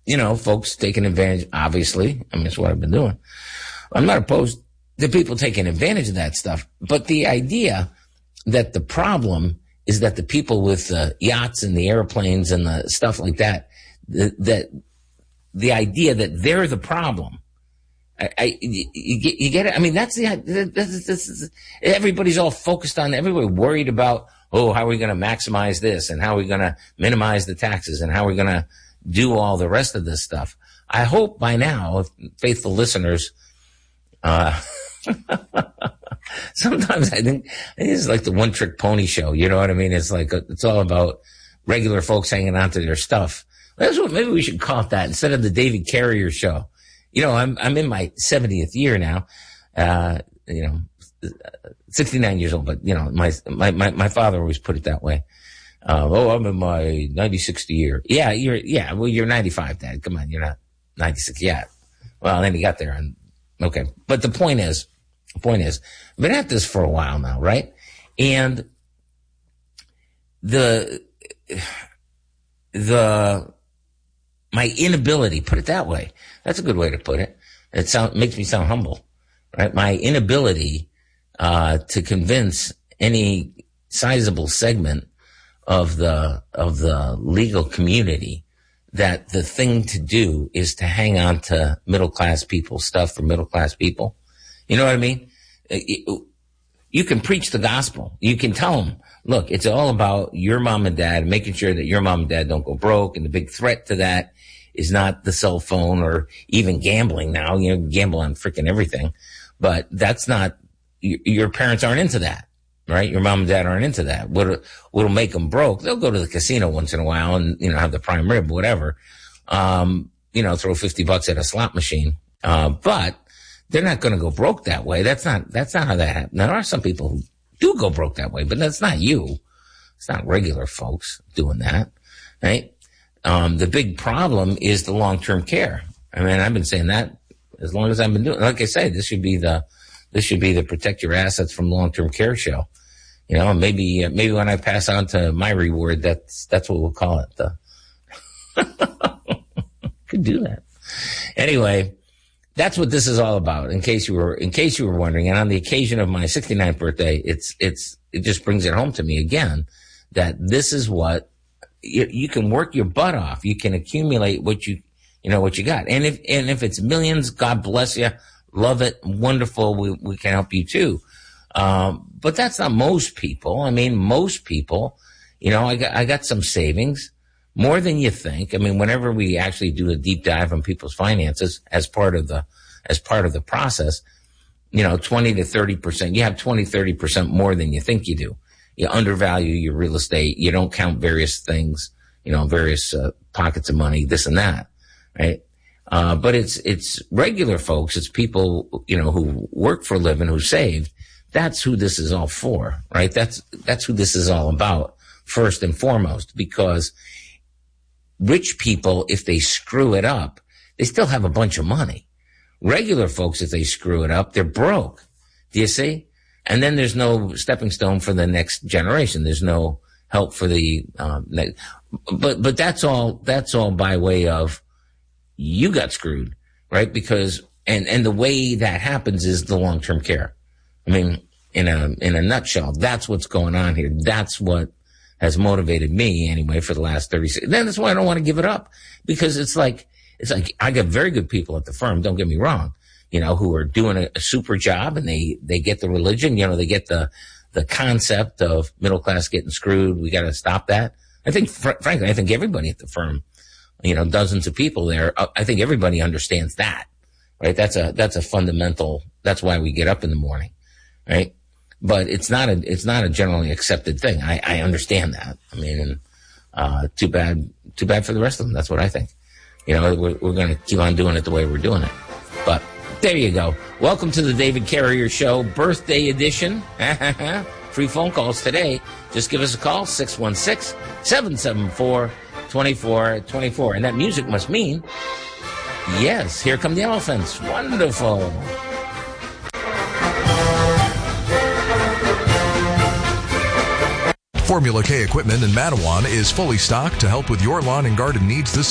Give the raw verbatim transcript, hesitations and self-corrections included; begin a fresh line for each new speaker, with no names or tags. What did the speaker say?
you know, folks taking advantage, obviously. I mean, that's what I've been doing. I'm not opposed to people taking advantage of that stuff. But the idea that the problem is that the people with the yachts and the airplanes and the stuff like that, that, that the idea that they're the problem. I, I you, get, you get it? I mean, that's the, this, this is, everybody's all focused on, everybody worried about, oh, how are we going to maximize this and how are we going to minimize the taxes and how are we going to do all the rest of this stuff. I hope by now, faithful listeners, uh, sometimes I think, I think it's like the one trick pony show. You know what I mean? It's like, a, it's all about regular folks hanging on to their stuff. That's what, maybe we should call it that instead of the David Carrier show. You know, I'm, I'm in my seventieth year now, uh, you know, sixty-nine years old, but you know, my, my, my, my father always put it that way. Uh, oh, I'm in my ninety-sixth year. Yeah, you're, yeah, well, you're ninety-five, Dad. Come on, you're not ninety-six yet. Well, then he got there and, okay. But the point is, the point is, I've been at this for a while now, right? And the, the, my inability, put it that way. That's a good way to put it. It sound, makes me sound humble, right? My inability, uh, to convince any sizable segment of the, of the legal community that the thing to do is to hang on to middle class people, stuff for middle class people. You know what I mean? You can preach the gospel. You can tell them, look, it's all about your mom and dad, making sure that your mom and dad don't go broke. And the big threat to that is not the cell phone or even gambling now. You know, gamble on freaking everything. But that's not, your parents aren't into that, right? Your mom and dad aren't into that. What, what'll make them broke? They'll go to the casino once in a while and, you know, have the prime rib, whatever. Um, you know, throw fifty bucks at a slot machine. Uh, but they're not going to go broke that way. That's not, that's not how that happens. Now, there are some people who do go broke that way, but that's not you. It's not regular folks doing that, right? Um, the big problem is the long-term care. I mean, I've been saying that as long as I've been doing, like I say, this should be the, this should be the protect your assets from long-term care show. You know, maybe, uh, maybe when I pass on to my reward, that's, that's what we'll call it. The could do that. Anyway, that's what this is all about. In case you were, in case you were wondering, and on the occasion of my sixty-ninth birthday, it's, it's, it just brings it home to me again that this is what you, you can work your butt off. You can accumulate what you, you know, what you got. And if, and if it's millions, God bless you. Love it. Wonderful. We, we can help you too. Um, but that's not most people. I mean, most people, you know, I got, I got some savings. More than you think. I mean, whenever we actually do a deep dive on people's finances as part of the, as part of the process, you know, twenty to thirty percent, you have twenty, thirty percent more than you think you do. You undervalue your real estate. You don't count various things, you know, various uh, pockets of money, this and that, right? Uh, but it's, it's regular folks. It's people, you know, who work for a living, who saved. That's who this is all for, right? That's, that's who this is all about first and foremost, because rich people, if they screw it up, they still have a bunch of money. Regular folks, if they screw it up, they're broke. Do you see? And then there's no stepping stone for the next generation. There's no help for the, um, ne- but, but that's all, that's all by way of you got screwed, right? Because, and, and the way that happens is the long-term care. I mean, in a, in a nutshell, that's what's going on here. That's what has motivated me anyway for the last thirty-six. Then that's why I don't want to give it up, because it's like, it's like I got very good people at the firm. Don't get me wrong, you know, who are doing a, a super job, and they, they get the religion, you know, they get the, the concept of middle class getting screwed. We got to stop that. I think, fr- frankly, I think everybody at the firm, you know, dozens of people there, I think everybody understands that, right? That's a, that's a fundamental, that's why we get up in the morning, right? But it's not a, it's not a generally accepted thing. I, I understand that. I mean, uh, too bad, too bad for the rest of them. That's what I think. You know, we're, we're going to keep on doing it the way we're doing it. But there you go. Welcome to the David Carrier Show, birthday edition. Free phone calls today. Just give us a call, six one six, seven seven four, two four two four. And that music must mean, yes, here come the elephants. Wonderful.
Formula K Equipment in Mattawan is fully stocked to help with your lawn and garden needs this